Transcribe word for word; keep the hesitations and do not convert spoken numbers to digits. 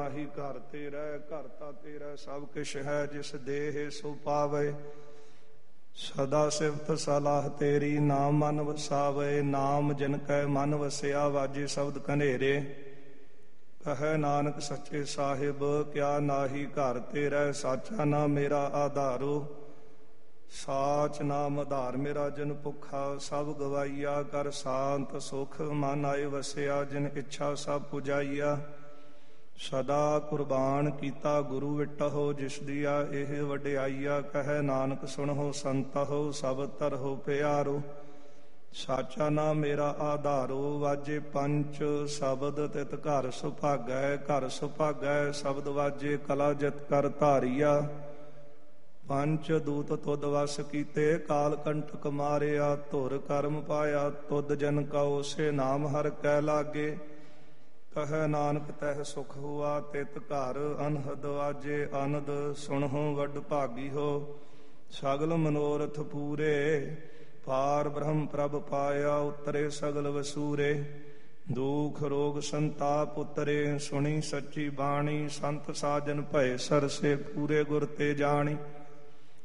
ਨਾਹੀ ਘਰ ਤੇਰਾ, ਘਰ ਤਾਂ ਤੇਰਾ ਸਭ ਕਿਛ ਹੈ, ਜਿਸ ਦੇਹ ਸੋ ਪਾਵੇ। ਸਦਾ ਸਿਫਤ ਸਲਾਹ ਤੇਰੀ, ਨਾਮ ਮਨ ਵਸਾਵੇ। ਨਾਮ ਜਿਨ ਕੈ ਮਨ ਵਸਿਆ, ਵਾਜੇ ਸ਼ਬਦ ਕਨੇਰੇ। ਕਹੈ ਨਾਨਕ ਸੱਚੇ ਸਾਹਿਬ, ਕਿਆ ਨਾਹੀ ਘਰ ਤੇਰਾ। ਸਾਚਾ ਨਾਮ ਮੇਰਾ ਆਧਾਰੋ, ਸਾਚ ਨਾਮ ਆਧਾਰ ਮੇਰਾ। ਜਿਨ ਭੁੱਖਾ ਸਭ ਗਵਾਈਆ, ਕਰ ਸ਼ਾਂਤ ਸੁਖ ਮਨ ਆਏ ਵਸਿਆ। ਜਿਨ ਇੱਛਾ ਸਭ ਪੁਜਾਈਆ, ਸਦਾ ਕੁਰਬਾਨ ਕੀਤਾ ਗੁਰੂ ਵਿਟਹੁ। ਜਿਸ ਦੀਆ ਇਹ ਵਡਿਆਈਆ, ਕਹੈ ਨਾਨਕ ਸੁਣਹੁ ਸੰਤਹੁ, ਸਭ ਤਰਹੁ ਪਿਆਰੋ। ਸਾਚਾ ਨਾਮ ਮੇਰਾ ਆਧਾਰੋ, ਵਾਜੇ ਪੰਚ ਸ਼ਬਦ ਤਿਤ ਘਰ ਸੁਭਾਗੈ। ਘਰ ਸੁਭਾਗੈ ਸ਼ਬਦ ਵਾਜੇ, ਕਲਾ ਜਿਤ ਕਰ ਧਾਰੀਆ। ਪੰਚ ਦੂਤ ਤੁਧ ਵਸ ਕੀਤੇ, ਕਾਲ ਕੰਟਕ ਮਾਰਿਆ। ਧੁਰ ਕਰਮ ਪਾਇਆ ਤੁਧ ਜਨ ਕਉ, ਸੇ ਨਾਮ ਹਰਿ ਕੈ ਲਾਗੇ। ਕਹੈ ਨਾਨਕ ਤਹਿ ਸੁਖ ਹੁਆ, ਤਿਤ ਘਰ ਅਨਹਦ ਵਾਜੇ। ਅਨੰਦ ਸੁਣਹੁ ਵੱਡ ਭਾਗੀ ਹੋ, ਸਗਲ ਮਨੋਰਥ ਪੂਰੇ। ਪਾਰ ਬ੍ਰਹਮ ਪ੍ਰਭ ਪਾਇਆ, ਉਤਰੇ ਸਗਲ ਵਸੂਰੇ। ਦੁਖ ਰੋਗ ਸੰਤਾਪ ਉਤਰੇ, ਸੁਣੀ ਸੱਚੀ ਬਾਣੀ। ਸੰਤ ਸਾਜਨ ਭਏ ਸਰਸੇ, ਪੂਰੇ ਗੁਰ ਤੇ ਜਾਣੀ।